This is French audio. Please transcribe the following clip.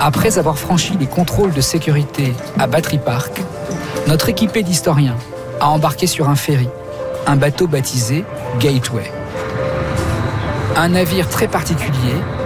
Après avoir franchi les contrôles de sécurité à Battery Park, notre équipée d'historiens a embarqué sur un ferry, un bateau baptisé Gateway. Un navire très particulier